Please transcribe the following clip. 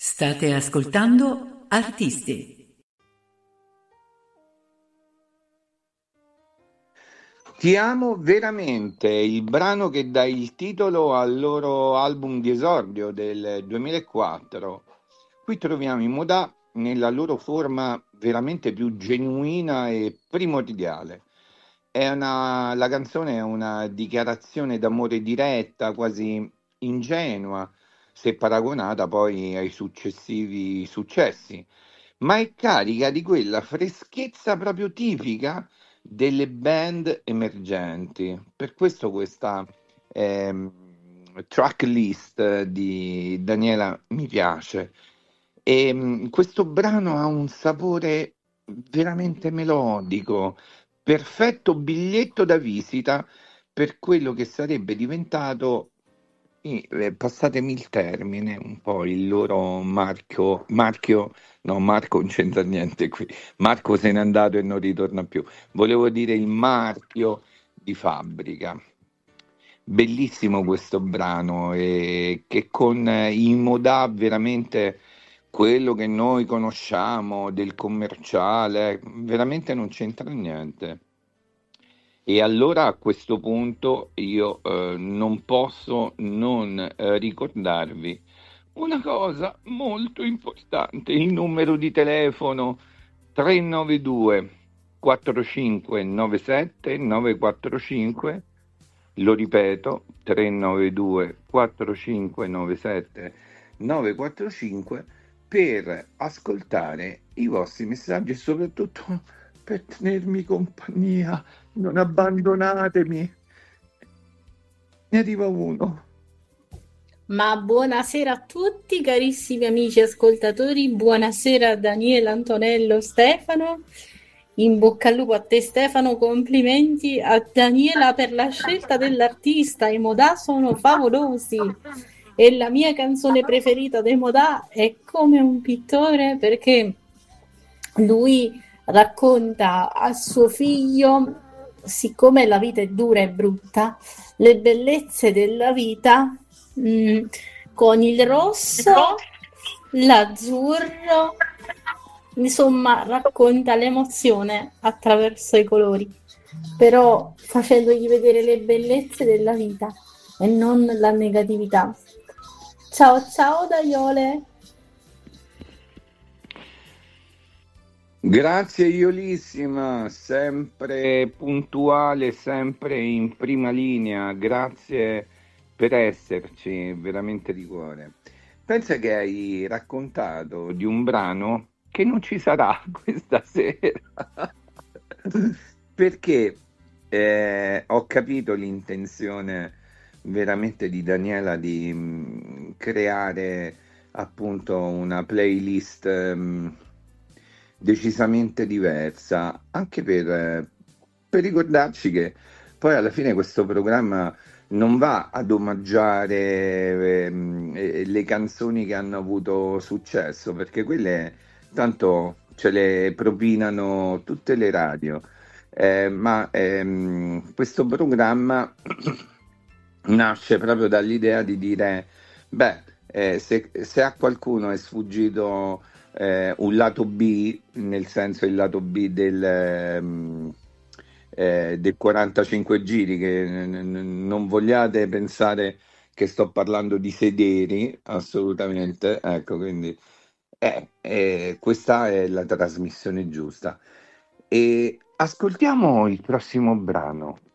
State ascoltando Artisti. Ti amo veramente, il brano che dà il titolo al loro album di esordio del 2004. Qui troviamo i Modà nella loro forma veramente più genuina e primordiale. La canzone è una dichiarazione d'amore diretta, quasi ingenua, se paragonata poi ai successivi successi, ma è carica di quella freschezza proprio tipica delle band emergenti. Per questo questa ehm, track list di Daniela mi piace. Questo brano ha un sapore veramente melodico, perfetto biglietto da visita per quello che sarebbe diventato, passatemi il termine, un po' il loro marchio, no, Marco non c'entra niente qui, Marco se n'è andato e non ritorna più, volevo dire il marchio di fabbrica. Bellissimo questo brano e che con i Modà veramente quello che noi conosciamo del commerciale, veramente non c'entra niente. E allora a questo punto io non posso non ricordarvi una cosa molto importante, il numero di telefono 392 4597 945, lo ripeto, 392 4597 945 per ascoltare i vostri messaggi e soprattutto per tenermi compagnia. Non abbandonatemi. Ne arriva uno. Ma buonasera a tutti, carissimi amici ascoltatori, buonasera a Daniele, Antonello, Stefano. In bocca al lupo a te Stefano, complimenti a Daniela per la scelta dell'artista, i Modà sono favolosi e la mia canzone preferita dei Modà è Come un pittore perché lui racconta a suo figlio, siccome la vita è dura e brutta, le bellezze della vita con il rosso, l'azzurro, insomma racconta l'emozione attraverso i colori, però facendogli vedere le bellezze della vita e non la negatività. Ciao ciao Daiole! Grazie Iolissima, sempre puntuale, sempre in prima linea, grazie per esserci, veramente di cuore. Pensa che hai raccontato di un brano che non ci sarà questa sera, perché ho capito l'intenzione veramente di Daniela di creare appunto una playlist decisamente diversa, anche per ricordarci che poi alla fine questo programma non va ad omaggiare le canzoni che hanno avuto successo, perché quelle tanto ce le propinano tutte le radio. Ma questo programma nasce proprio dall'idea di dire, beh, se a qualcuno è sfuggito un lato B, nel senso il lato B del 45 giri, che non vogliate pensare che sto parlando di sederi, assolutamente, ecco, quindi questa è la trasmissione giusta. E ascoltiamo il prossimo brano.